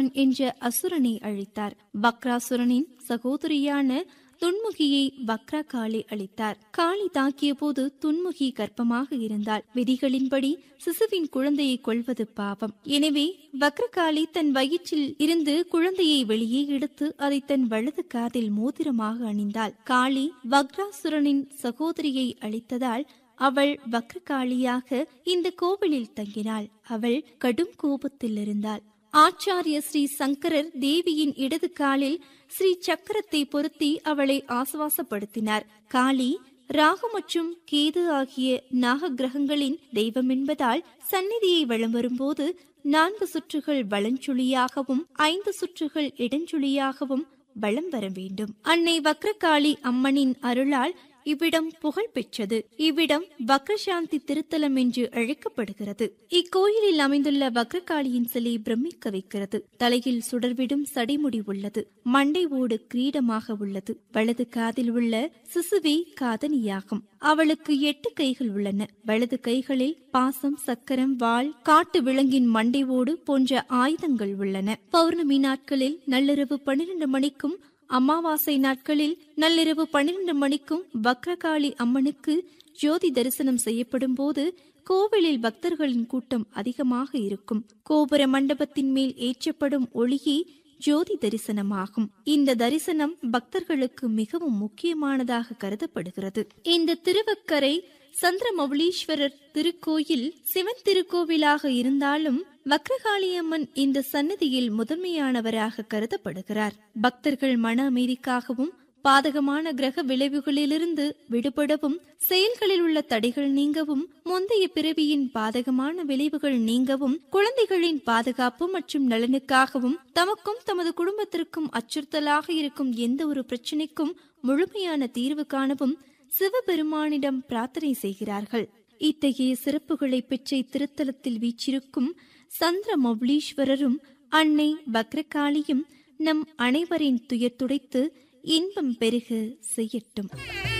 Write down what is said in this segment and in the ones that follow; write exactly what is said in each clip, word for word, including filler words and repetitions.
என்ற அசுரனை அழித்தார். வக்ராசுரனின் சகோதரியான துன்முகியை வக்ர காளி அளித்தார். காளி தாக்கிய போது துன்முகி கர்ப்பமாக இருந்தால் விதிகளின்படி சிசுவின் குழந்தையை கொல்வது பாவம். எனவே வக்ரகாளி தன் வயிற்றில் இருந்து குழந்தையை வெளியே எடுத்து அதை தன் வலது காதில் மோதிரமாக அணிந்தாள். காளி வக்ராசுரனின் சகோதரியை அளித்ததால் அவள் வக்ரகாளியாக இந்த கோவிலில் தங்கினாள். அவள் கடும் கோபத்தில் இருந்தாள். ஆச்சாரிய ஸ்ரீ சங்கரர் தேவியின் இடது காலில் ஸ்ரீ சக்கரத்தை பொருத்தி அவளை ஆசுவாசப்படுத்தினார். காளி ராகு மற்றும் கேது ஆகிய நாக கிரகங்களின் தெய்வம் என்பதால் சந்நிதியை வலம் வரும்போது நான்கு சுற்றுகள் வலஞ்சுழியாகவும் ஐந்து சுற்றுகள் இடஞ்சுழியாகவும் வலம் வர வேண்டும். அன்னை வக்ரகாளி அம்மனின் அருளால் இவ்விடம் புகழ் பெற்றது. இவ்விடம் வக்ரசாந்தி திருத்தலம் என்று அழைக்கப்படுகிறது. இக்கோயிலில் அமைந்துள்ள வக்ரகாளியின் சிலை பிரமிக்க வைக்கிறது. தலையில் சுடர்விடும் சடைமுடி உள்ளது. மண்டை ஓடு கிரீடமாக உள்ளது. வலது காதில் உள்ள சிசுவே காதனியாகும். அவளுக்கு எட்டு கைகள் உள்ளன. வலது கைகளில் பாசம், சக்கரம், வாள், காட்டு விலங்கின் மண்டை ஓடு போன்ற ஆயுதங்கள் உள்ளன. பௌர்ணமி நாட்களில் நள்ளிரவு பன்னிரண்டு மணிக்கும் அமாவாசை நாட்களில் நள்ளிரவு பன்னிரண்டு மணிக்கும் வக்ரகாளி அம்மனுக்கு ஜோதி தரிசனம் செய்யப்படும் போது கோவிலில் பக்தர்களின் கூட்டம் அதிகமாக இருக்கும். கோபுர மண்டபத்தின் மேல் ஏற்றப்படும் ஒளியே ஜோதி தரிசனமாகும். இந்த தரிசனம் பக்தர்களுக்கு மிகவும் முக்கியமானதாக கருதப்படுகிறது. இந்த திருவக்கரை சந்திரமௌலீஸ்வரர் திருக்கோயில் சிவன் திருக்கோவிலாக இருந்தாலும் வக்ரகாளியம்மன் இந்த சன்னதியில் முதன்மையானவராக கருதப்படுகிறார். பக்தர்கள் மன அமைதிக்காகவும் பாதகமான கிரக விளைவுகளிலிருந்து விடுபடவும் செயல்களில் உள்ள தடைகள் நீங்கவும் முந்தைய பிறவியின் பாதகமான விளைவுகள் நீங்கவும் குழந்தைகளின் பாதுகாப்பு மற்றும் நலனுக்காகவும் தமக்கும் தமது குடும்பத்திற்கும் அச்சுறுத்தலாக இருக்கும் எந்த ஒரு பிரச்சினைக்கும் முழுமையான தீர்வு காணவும் சிவபெருமானிடம் பிரார்த்தனை செய்கிறார்கள். இத்தகைய சிறப்புகளை பெற்ற திருத்தலத்தில் வீற்றிருக்கும் சந்திரமௌலீஸ்வரரும் அன்னை வக்ரகாளியும் நம் அனைவரின் துயர் துடைத்து இன்பம் பெருக செய்யட்டும்.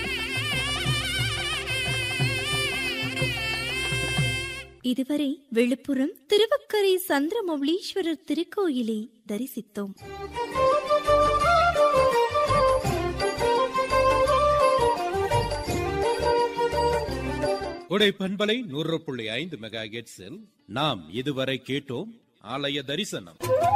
இதுவரை விழுப்புரம் திருவக்கரை சந்திரமௌலீஸ்வரர் திருக்கோயிலை தரிசித்தோம். உடை பண்பலை நூறு புள்ளி ஐந்து மெகா ஹெர்ட்ஸில் நாம் இதுவரை கேட்டோம் ஆலய தரிசனம்.